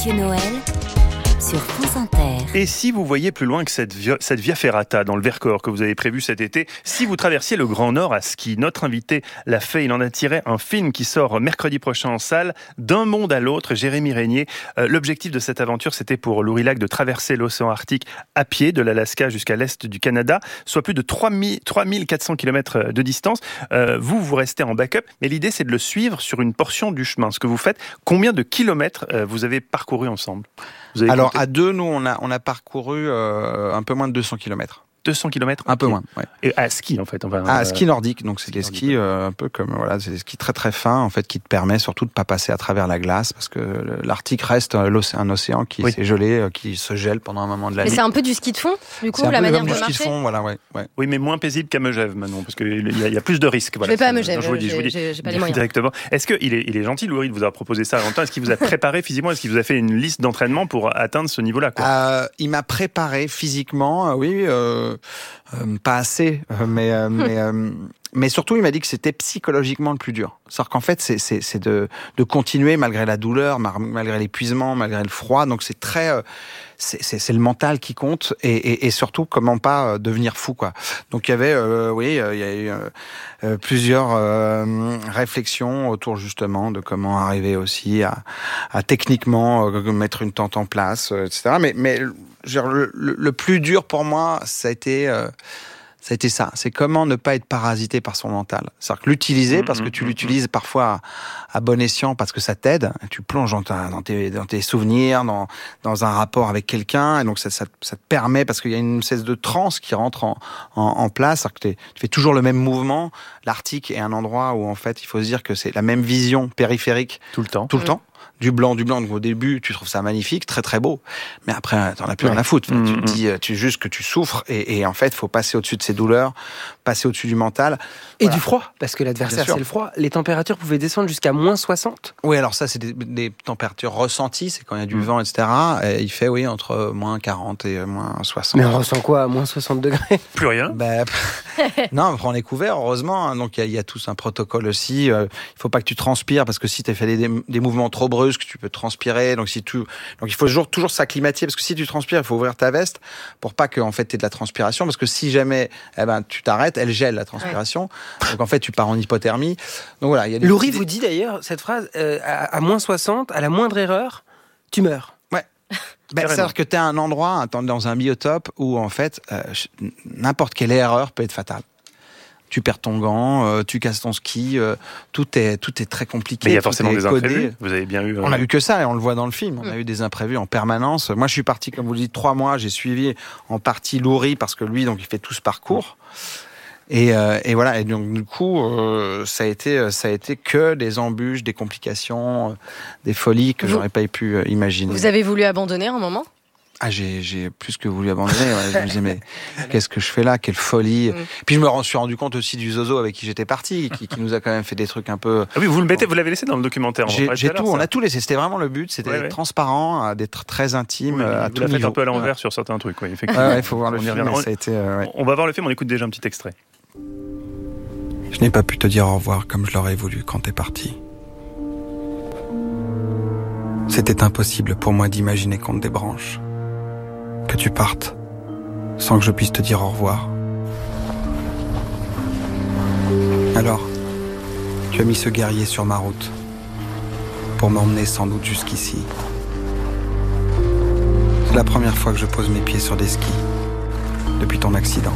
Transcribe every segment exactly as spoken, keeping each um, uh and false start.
Mathieu Noël sur France Inter. Et si vous voyez plus loin que cette via, cette via ferrata dans le Vercors que vous avez prévu cet été, si vous traversiez le Grand Nord à ski, notre invité l'a fait, il en a tiré un film qui sort mercredi prochain en salle, D'un monde à l'autre, Jérémy Régnier. Euh, l'objectif de cette aventure, c'était pour Lourilac de traverser l'océan Arctique à pied de l'Alaska jusqu'à l'est du Canada, soit plus de trois mille quatre cents kilomètres de distance. Euh, vous, vous restez en backup, mais l'idée, c'est de le suivre sur une portion du chemin. Ce que vous faites, combien de kilomètres euh, vous avez parcouru ensemble ? Vous avez Alors, compté à deux, nous, on a, on a parcouru euh, un peu moins de deux cents kilomètres. deux cents kilomètres Un peu moins, ouais. Et à ski, en fait. Enfin, Ah, euh... ski nordique, donc c'est ski des nordique. skis euh, un peu comme, voilà, c'est des skis très très fins, en fait, qui te permet surtout de pas passer à travers la glace, parce que l'Arctique reste un océan qui Oui. s'est gelé, qui se gèle pendant un moment de Mais l'année. c'est un peu du ski de fond, du coup, C'est un la peu manière comme de du ski marcher. de fond, voilà, ouais, ouais. Oui, mais moins paisible qu'à Megève, Manon, parce qu'il y, a- il y a plus de risques. Voilà. vais pas à Non, Megève, je vous le dis, je vous le dis. j'ai- j'ai pas les moyens. Directement. Est-ce qu'il est, il est gentil, Louis, de vous a proposé ça à longtemps ? Est-ce qu'il vous a préparé physiquement ? Est-ce qu'il vous a fait une liste d'entraînement pour atteindre ce niveau-là, quoi ? Euh, il m'a préparé physiquement, euh, oui, euh, euh, pas assez, euh, mais euh, mais euh, mais surtout il m'a dit que c'était psychologiquement le plus dur. C'est-à-dire qu'en fait c'est c'est c'est de de continuer malgré la douleur, mar- malgré l'épuisement, malgré le froid. Donc c'est très euh, c'est c'est c'est le mental qui compte et et, et surtout comment pas euh, devenir fou, quoi. Donc il y avait euh, oui euh, il y a eu euh, euh, plusieurs euh, réflexions autour justement de comment arriver aussi à à techniquement euh, mettre une tente en place, euh, et cetera. Mais mais je veux dire, le, le, le plus dur pour moi, ça a été, euh, ça a été ça. C'est comment ne pas être parasité par son mental. C'est-à-dire que l'utiliser, parce que tu l'utilises parfois à, à bon escient, parce que ça t'aide. Tu plonges dans, ta, dans, tes, dans tes souvenirs, dans, dans un rapport avec quelqu'un, et donc ça, ça, ça te permet, parce qu'il y a une espèce de transe qui rentre en, en, en place. C'est-à-dire que tu fais toujours le même mouvement. L'Arctique est un endroit où, en fait, il faut se dire que c'est la même vision périphérique Tout le temps. tout le temps. Du blanc, du blanc. Donc au début, tu trouves ça magnifique, très très beau. Mais après, t'en as plus rien à foutre. Enfin, Mmh, tu te mmh. dis, tu juste que tu souffres. Et, et en fait, il faut passer au-dessus de ces douleurs, passer au-dessus du mental. Et Voilà. du froid, parce que Bien l'adversaire sûr. c'est le froid. Les températures pouvaient descendre jusqu'à moins soixante. Oui, alors ça, c'est des, des températures ressenties. C'est quand il y a du Mmh. vent, et cetera. Et il fait, oui, entre moins quarante et moins soixante. Mais on ressent quoi à moins soixante degrés? Plus rien. Ben, non, on prend les couverts, heureusement. hein. Donc, il y, a- il y a tous un protocole aussi. Euh, il faut pas que tu transpires, parce que si tu as fait des, des mouvements trop brusques, tu peux transpirer. Donc, si tu, donc il faut toujours, toujours s'acclimater, parce que si tu transpires, il faut ouvrir ta veste pour pas que, en fait, tu aies de la transpiration. Parce que si jamais eh ben, tu t'arrêtes, elle gèle la transpiration. Donc, en fait, tu pars en hypothermie. Donc, voilà. Il y a des Laurie petits- vous dit d'ailleurs cette phrase, euh, à, à moins soixante, à la moindre erreur, tu meurs. Ben, c'est-à-dire que tu as un endroit, dans un biotope, où, en fait, euh, n'importe quelle erreur peut être fatale. Tu perds ton gant, euh, tu casses ton ski, euh, tout est tout est très compliqué. Mais il y a tout forcément est des codé. imprévus. Vous avez bien eu. euh, On a eu que ça et on le voit dans le film. On a eu des imprévus en permanence. Moi, je suis parti, comme vous le dites, trois mois. J'ai suivi en partie Loury parce que lui, donc, il fait tout ce parcours. Et, euh, et voilà. Et donc, du coup, euh, ça a été ça a été que des embûches, des complications, euh, des folies que Vous- j'aurais pas pu euh, imaginer. Vous avez voulu abandonner un moment ? Ah, j'ai, j'ai plus que voulu abandonner. Ouais. Je me disais, mais qu'est-ce que je fais là? Quelle folie. Mm. Puis je me suis rendu compte aussi du Zozo avec qui j'étais parti, qui, qui nous a quand même fait des trucs un peu... Ah oui, vous le mettez, vous l'avez laissé dans le documentaire. on en J'ai, parlait j'ai tout à tout, l'heure, on ça. a tout laissé. C'était vraiment le but. C'était Ouais, d'être ouais. transparent, euh, d'être très intime Oui, euh, à vous tout la faites niveau. un peu à l'envers Ouais. sur certains trucs, oui, effectivement. Ouais, il faut voir le On y film. reviendra. mais ça a été, euh, ouais. On va voir le film, on écoute déjà un petit extrait. Je n'ai pas pu te dire au revoir comme je l'aurais voulu quand t'es parti. C'était impossible pour moi d'imaginer qu'on te débranche, que tu partes, sans que je puisse te dire au revoir. Alors, tu as mis ce guerrier sur ma route, pour m'emmener sans doute jusqu'ici. C'est la première fois que je pose mes pieds sur des skis, depuis ton accident.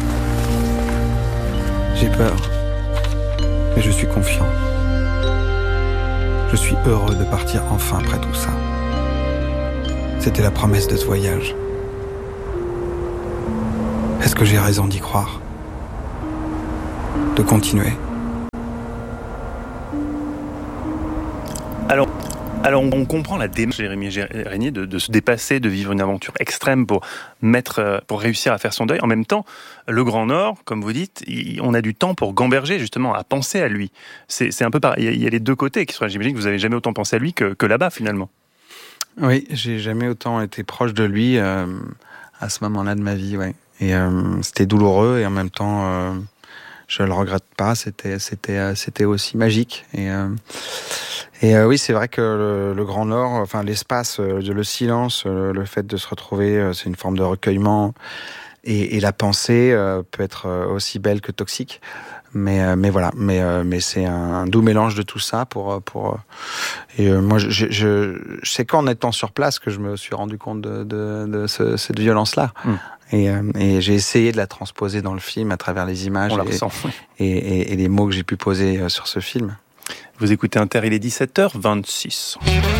J'ai peur, mais je suis confiant. Je suis heureux de partir enfin après tout ça. C'était la promesse de ce voyage. Est-ce que j'ai raison d'y croire? De continuer? Alors, alors on comprend la démarche de Jérémy Régnier de, de se dépasser, de vivre une aventure extrême pour mettre, pour réussir à faire son deuil. En même temps, le Grand Nord, comme vous dites, il, on a du temps pour gamberger justement, à penser à lui. C'est, c'est un peu pareil. Il y a les deux côtés qui sont. J'imagine que vous avez jamais autant pensé à lui que, que là-bas finalement. Oui, j'ai jamais autant été proche de lui euh, à ce moment-là de ma vie, ouais. Et euh, c'était douloureux et en même temps, euh, je le regrette pas. C'était, c'était, euh, c'était aussi magique. Et, euh, Et euh, oui, c'est vrai que le, le Grand Nord, enfin l'espace, euh, le silence, euh, le fait de se retrouver, euh, c'est une forme de recueillement. Et, et la pensée euh, peut être aussi belle que toxique. Mais, euh, mais voilà, mais, euh, mais c'est un, un doux mélange de tout ça. Pour, pour, et euh, moi, je, je, je, c'est qu'en étant sur place que je me suis rendu compte de, de, de ce, cette violence-là. Mmh. Et, euh, et j'ai essayé de la transposer dans le film à travers les images et, et, et, et les mots que j'ai pu poser sur ce film. Vous écoutez Inter, il est dix-sept heures vingt-six.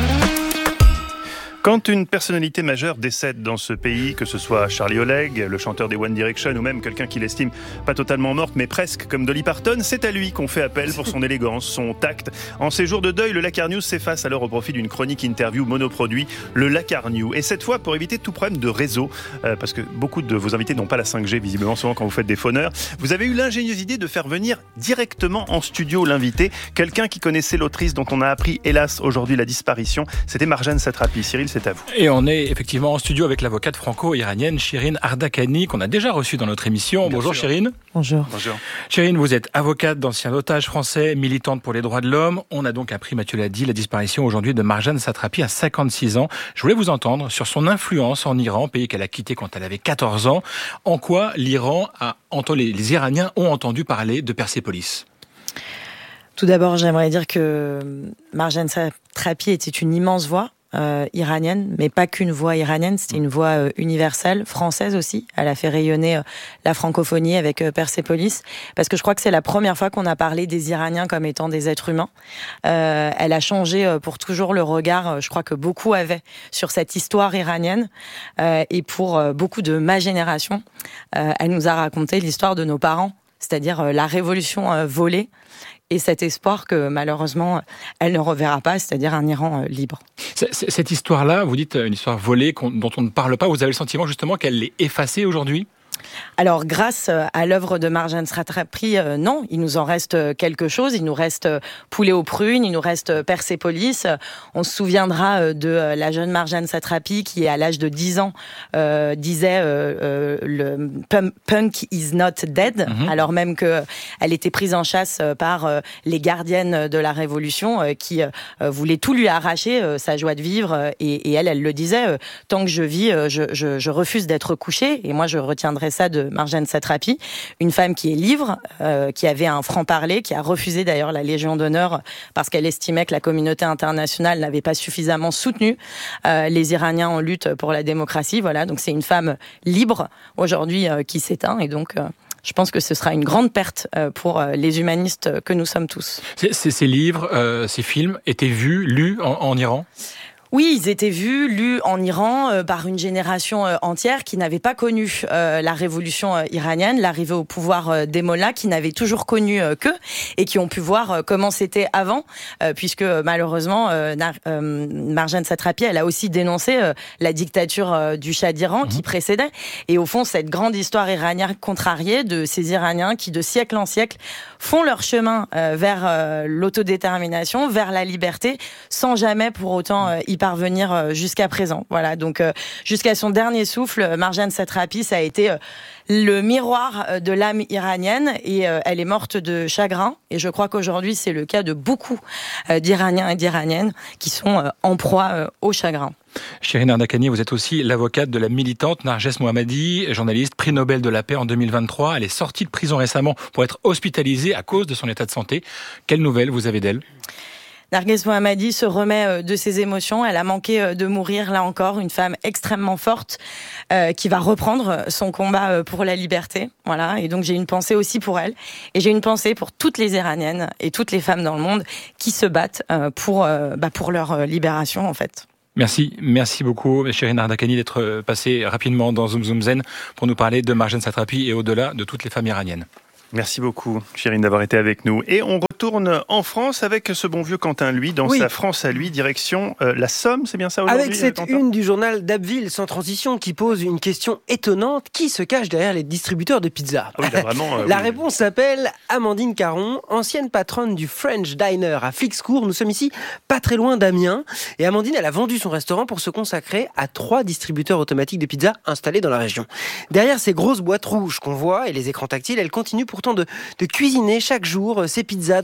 Quand une personnalité majeure décède dans ce pays, que ce soit Charlie Oleg, le chanteur des One Direction, ou même quelqu'un qui l'estime pas totalement morte, mais presque comme Dolly Parton, c'est à lui qu'on fait appel pour son élégance, son tact. En ces jours de deuil, le Lakar News s'efface alors au profit d'une chronique interview monoproduit, le Lakar News. Et cette fois, pour éviter tout problème de réseau, euh, parce que beaucoup de vos invités n'ont pas la cinq G, visiblement, souvent quand vous faites des phoneurs, vous avez eu l'ingénieuse idée de faire venir directement en studio l'invité, quelqu'un qui connaissait l'autrice dont on a appris, hélas, aujourd'hui la disparition. C'était Marjane Satrapi. Cyril, c'est à vous. Et on est effectivement en studio avec l'avocate franco-iranienne Shirin Ardakhani, qu'on a déjà reçue dans notre émission. Bien Bonjour sûr. Shirin. Bonjour. Bonjour. Shirin, vous êtes avocate d'anciens otages français, militante pour les droits de l'homme. On a donc appris, Mathieu l'a dit, la disparition aujourd'hui de Marjane Satrapi à cinquante-six ans. Je voulais vous entendre sur son influence en Iran, pays qu'elle a quitté quand elle avait quatorze ans. En quoi l'Iran a, les, les Iraniens ont entendu parler de Persépolis? Tout d'abord, j'aimerais dire que Marjane Satrapi était une immense voix. Euh, iranienne, mais pas qu'une voix iranienne, c'était une voix euh, universelle, française aussi. Elle a fait rayonner euh, la francophonie avec euh, Persépolis, parce que je crois que c'est la première fois qu'on a parlé des Iraniens comme étant des êtres humains. Euh, elle a changé euh, pour toujours le regard, euh, je crois que beaucoup avaient sur cette histoire iranienne, euh, et pour euh, beaucoup de ma génération, euh, elle nous a raconté l'histoire de nos parents, c'est-à-dire euh, la révolution euh, volée, et cet espoir que malheureusement elle ne reverra pas, c'est-à-dire un Iran libre. Cette histoire-là, vous dites une histoire volée dont on ne parle pas, vous avez le sentiment justement qu'elle l'est effacée aujourd'hui ? Alors, grâce à l'œuvre de Marjane Satrapi, euh, non, il nous en reste quelque chose. Il nous reste Poulet aux prunes, il nous reste Persépolis. On se souviendra de la jeune Marjane Satrapi qui, à l'âge de dix ans, euh, disait euh, euh, le punk is not dead, mm-hmm. alors même que elle était prise en chasse par euh, les gardiennes de la Révolution euh, qui euh, voulaient tout lui arracher, euh, sa joie de vivre. Et, et elle, elle le disait, euh, tant que je vis, euh, je, je, je refuse d'être couchée. Et moi, je retiendrai ça de Marjane Satrapi, une femme qui est libre, euh, qui avait un franc-parler, qui a refusé d'ailleurs la Légion d'honneur parce qu'elle estimait que la communauté internationale n'avait pas suffisamment soutenu euh, les Iraniens en lutte pour la démocratie. Voilà, donc c'est une femme libre aujourd'hui euh, qui s'éteint, et donc euh, je pense que ce sera une grande perte euh, pour euh, les humanistes que nous sommes tous. Ces, ces livres, euh, ces films étaient vus, lus en, en Iran ? Oui, ils étaient vus, lus en Iran euh, par une génération euh, entière qui n'avait pas connu euh, la révolution euh, iranienne, l'arrivée au pouvoir euh, des mollahs, qui n'avaient toujours connu euh, qu'eux et qui ont pu voir euh, comment c'était avant, euh, puisque malheureusement, euh, euh, Marjane Satrapi, elle a aussi dénoncé euh, la dictature euh, du Shah d'Iran mmh. qui précédait. Et au fond, cette grande histoire iranienne contrariée de ces Iraniens qui, de siècle en siècle, font leur chemin euh, vers euh, l'autodétermination, vers la liberté, sans jamais pour autant euh, y parvenir jusqu'à présent. Voilà, donc euh, jusqu'à son dernier souffle, Marjane Satrapi, ça a été euh, le miroir de l'âme iranienne, et euh, elle est morte de chagrin. Et je crois qu'aujourd'hui, c'est le cas de beaucoup euh, d'Iraniens et d'Iraniennes qui sont euh, en proie euh, au chagrin. Shirin Ardakhani, vous êtes aussi l'avocate de la militante Narges Mohammadi, journaliste, prix Nobel de la paix en deux mille vingt-trois. Elle est sortie de prison récemment pour être hospitalisée à cause de son état de santé. Quelles nouvelles vous avez d'elle ? Narges Mohammadi se remet de ses émotions. Elle a manqué de mourir, là encore, une femme extrêmement forte euh, qui va reprendre son combat pour la liberté. Voilà. Et donc j'ai une pensée aussi pour elle. Et j'ai une pensée pour toutes les Iraniennes et toutes les femmes dans le monde qui se battent euh, pour, euh, bah, pour leur libération, en fait. Merci, merci beaucoup, Shirin Ardakhani, d'être passée rapidement dans Zoom Zoom Zen pour nous parler de Marjane Satrapi et au-delà de toutes les femmes iraniennes. Merci beaucoup, Shirin, d'avoir été avec nous. Et on retourne en France avec ce bon vieux Quentin, lui, dans oui. sa France à lui, direction euh, la Somme, c'est bien ça aujourd'hui? Avec cette Quentin une du journal d'Abbeville, sans transition, qui pose une question étonnante: qui se cache derrière les distributeurs de pizza? oui, là, vraiment, euh, La oui. réponse s'appelle Amandine Caron, ancienne patronne du French Diner à Flixcourt. Nous sommes ici, pas très loin d'Amiens. Et Amandine, elle a vendu son restaurant pour se consacrer à trois distributeurs automatiques de pizza installés dans la région. Derrière ces grosses boîtes rouges qu'on voit et les écrans tactiles, elle continue pourtant de, de cuisiner chaque jour ses pizzas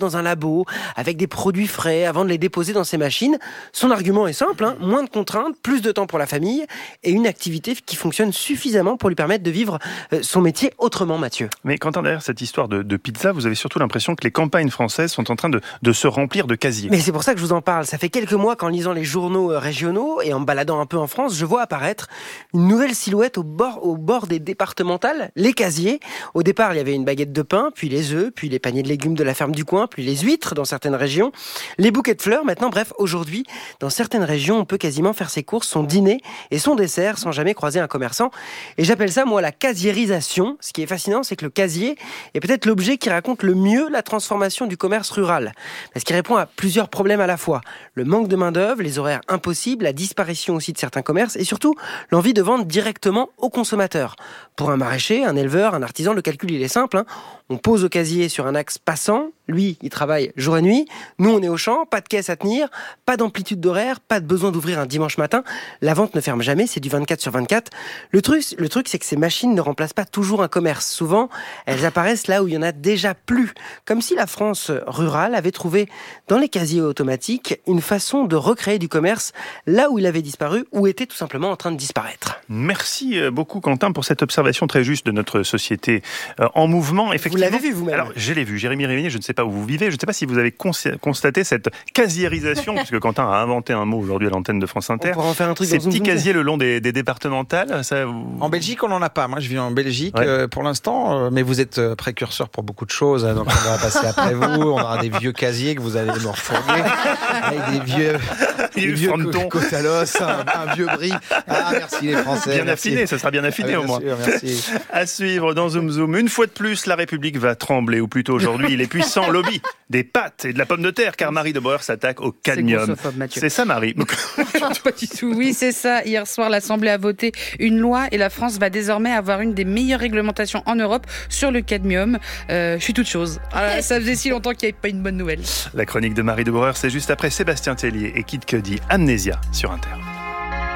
dans un labo avec des produits frais avant de les déposer dans ses machines. Son argument est simple, hein, moins de contraintes, plus de temps pour la famille et une activité qui fonctionne suffisamment pour lui permettre de vivre son métier autrement, Mathieu. Mais Quentin, derrière cette histoire de, de pizza, vous avez surtout l'impression que les campagnes françaises sont en train de, de se remplir de casiers. Mais c'est pour ça que je vous en parle. Ça fait quelques mois qu'en lisant les journaux régionaux et en me baladant un peu en France, je vois apparaître une nouvelle silhouette au bord, au bord des départementales, les casiers. Au départ, il y avait une baguette de pain, puis les œufs, puis les paniers de légumes de la ferme du coin, puis les huîtres dans certaines régions, les bouquets de fleurs. Maintenant, bref, aujourd'hui, dans certaines régions, on peut quasiment faire ses courses, son dîner et son dessert sans jamais croiser un commerçant. Et j'appelle ça, moi, la casiérisation. Ce qui est fascinant, c'est que le casier est peut-être l'objet qui raconte le mieux la transformation du commerce rural. Parce qu'il répond à plusieurs problèmes à la fois. Le manque de main-d'œuvre, les horaires impossibles, la disparition aussi de certains commerces et surtout l'envie de vendre directement aux consommateurs. Pour un maraîcher, un éleveur, un artisan, le calcul il est simple. Hein. On pose au casier sur un axe passant. Lui, il travaille jour et nuit. Nous, on est au champ, pas de caisse à tenir, pas d'amplitude d'horaire, pas de besoin d'ouvrir un dimanche matin. La vente ne ferme jamais, c'est du vingt-quatre sur vingt-quatre. Le truc, le truc, c'est que ces machines ne remplacent pas toujours un commerce. Souvent, elles apparaissent là où il y en a déjà plus. Comme si la France rurale avait trouvé dans les casiers automatiques une façon de recréer du commerce là où il avait disparu ou était tout simplement en train de disparaître. Merci beaucoup Quentin pour cette observation très juste de notre société en mouvement. Effectivement. Vous l'avez vu vous-même? Alors, je l'ai vu. Jérémy Révigné, je ne sais pas où vous vivez, je ne sais pas si vous avez constaté cette casiérisation, puisque Quentin a inventé un mot aujourd'hui à l'antenne de France Inter. On pourra en faire un truc Ces dans petits Zoom casiers le long des, des départementales. Ça, vous... En Belgique, on n'en a pas. Moi, je vis en Belgique ouais. euh, pour l'instant, euh, mais vous êtes euh, précurseur pour beaucoup de choses. Hein, donc, on va passer après vous. On aura des vieux casiers que vous allez nous refourguer avec des vieux, des vieux co- côtes à l'os, un, un vieux brie. Ah, merci les Français. Bien merci. affiné, ça sera bien affiné ah, au moins. Sûr, merci. À suivre dans Zoom Zoom. Une fois de plus, la République va trembler, ou plutôt aujourd'hui, les puissants lobbies des pâtes et de la pomme de terre, car Marie de Boer s'attaque au cadmium. C'est, c'est ça, Marie? Pas du tout. Oui, c'est ça. Hier soir, l'Assemblée a voté une loi et la France va désormais avoir une des meilleures réglementations en Europe sur le cadmium. Euh, je suis toute chose. Ah, ça faisait si longtemps qu'il n'y avait pas une bonne nouvelle. La chronique de Marie de Boer, c'est juste après Sébastien Tellier et Kid Cudi, Amnésia sur Inter.